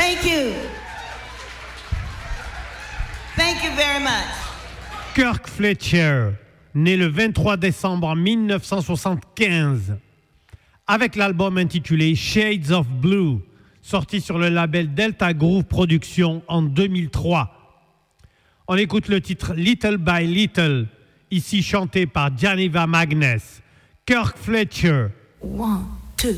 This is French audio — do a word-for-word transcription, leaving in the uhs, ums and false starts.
Thank you. Thank you very much. Kirk Fletcher, né le vingt-trois décembre mille neuf cent soixante-quinze, avec l'album intitulé Shades of Blue, sorti sur le label Delta Groove Productions en deux mille trois. On écoute le titre Little by Little, ici chanté par Janiva Magness. Kirk Fletcher. One.